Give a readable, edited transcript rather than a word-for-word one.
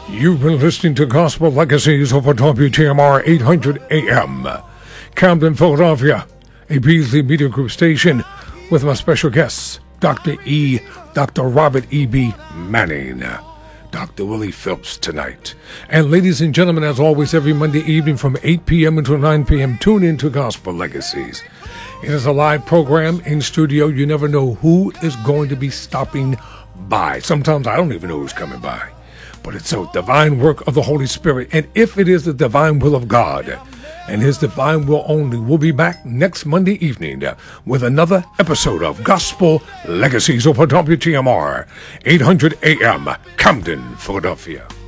You've been listening to Gospel Legacies over WTMR 800 AM, Camden, Philadelphia, a Beasley Media Group station with my special guests, Dr. Robert E.B. Manning, Dr. Willie Phelps tonight. And ladies and gentlemen, as always, every Monday evening from 8 p.m. until 9 p.m., tune in to Gospel Legacies. It is a live program in studio. You never know who is going to be stopping by. Sometimes I don't even know who's coming by. But it's a divine work of the Holy Spirit. And if it is the divine will of God and his divine will only, we'll be back next Monday evening with another episode of Gospel Legacies over WTMR 800 AM, Camden, Philadelphia.